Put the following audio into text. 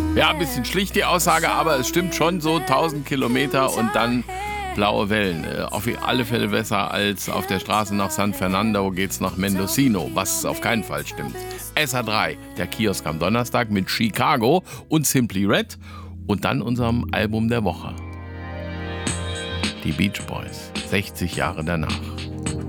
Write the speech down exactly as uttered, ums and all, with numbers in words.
Ja, ein bisschen schlicht die Aussage, aber es stimmt schon so, tausend Kilometer und dann blaue Wellen. Äh, Auf alle Fälle besser als auf der Straße nach San Fernando geht's nach Mendocino, was auf keinen Fall stimmt. S H drei, der Kiosk am Donnerstag mit Chicago und Simply Red und dann unserem Album der Woche. Die Beach Boys, sechzig Jahre danach.